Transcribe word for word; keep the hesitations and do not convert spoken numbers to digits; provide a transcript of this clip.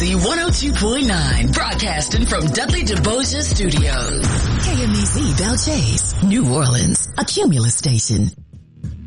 Z one oh two point nine, broadcasting from Dudley DeBosia Studios. K M E Z Belle Chase, New Orleans, a Cumulus station.